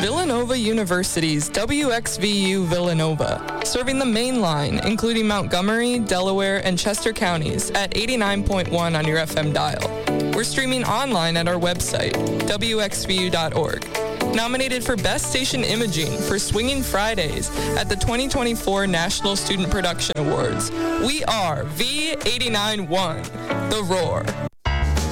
Villanova University's WXVU Villanova, serving the main line, including Montgomery, Delaware, and Chester counties at 89.1 on your FM dial. We're streaming online at our website, wxvu.org. Nominated for Best Station Imaging for Swinging Fridays at the 2024 National Student Production Awards. We are V89.1, The Roar.